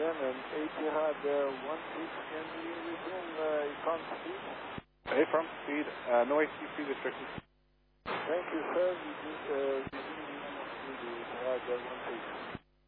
and Etihad 16, can we resume econ speed? Affirm, speed, no ATC restrictions. Thank you, sir. We resume econ speed, Etihad 16.